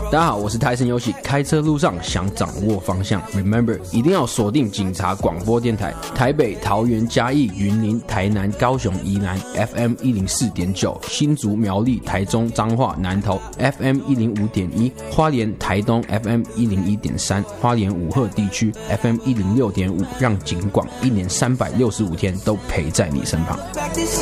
大家好，我是泰森游喜。开车路上想掌握方向 ，Remember 一定要锁定警察广播电台，台北、桃园、嘉义、云林、台南、高雄、宜兰 FM 104.9，新竹、苗栗、台中、彰化、南投 FM 105.1，花莲、台东 FM 101.3，花莲五鹤地区 FM 106.5，让警广1年365天都陪在你身旁。